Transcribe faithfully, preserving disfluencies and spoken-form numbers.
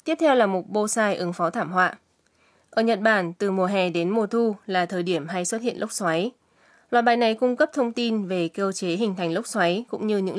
Tiếp theo là mục Bonsai ứng phó thảm họa. Ở Nhật Bản, từ mùa hè đến mùa thu là thời điểm hay xuất hiện lốc xoáy. Loạt bài này cung cấp thông tin về cơ chế hình thành lốc xoáy cũng như những